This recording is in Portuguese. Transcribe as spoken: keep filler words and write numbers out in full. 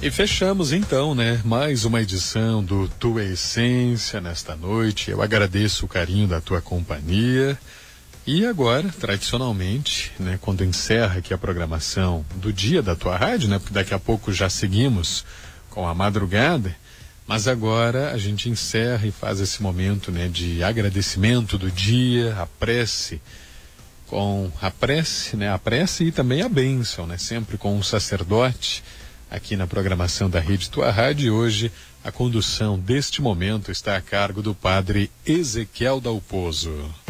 E fechamos então, né, mais uma edição do Tua Essência nesta noite. Eu agradeço o carinho da tua companhia. E agora, tradicionalmente, né, quando encerra aqui a programação do dia da tua rádio, né, porque daqui a pouco já seguimos com a madrugada, mas agora a gente encerra e faz esse momento, né, de agradecimento do dia, a prece, com a prece, né, a prece e também a bênção, né, sempre com um sacerdote aqui na programação da Rede Tua Rádio. E hoje a condução deste momento está a cargo do padre Ezequiel Dalpozo.